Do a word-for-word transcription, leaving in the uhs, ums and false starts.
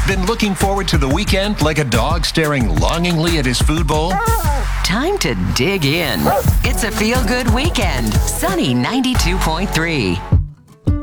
Been looking forward to the weekend like a dog staring longingly at his food bowl? Time to dig in. It's a feel-good weekend. Sunny ninety-two point three.